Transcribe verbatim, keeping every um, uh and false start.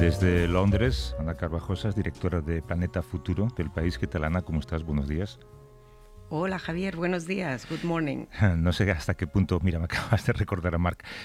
Desde Londres, Ana Carvajosas, directora de Planeta Futuro del País. ¿Qué tal, Ana? ¿Cómo estás? Buenos días. Hola Javier, buenos días, good morning. No sé hasta qué punto, mira, me acabas de recordar a Marc,